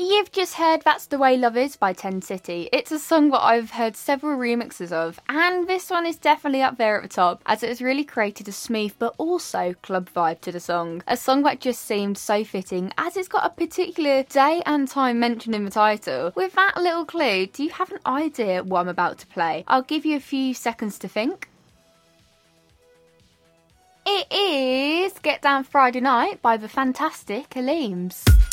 You've just heard That's the Way Love Is by 10 City. It's a song that I've heard several remixes of, and this one is definitely up there at the top, as it has really created a smooth but also club vibe to the song. A song that just seemed so fitting, as it's got a particular day and time mentioned in the title. With that little clue, do you have an idea what I'm about to play? I'll give you a few seconds to think. It is Get Down Friday Night by the fantastic Aleems.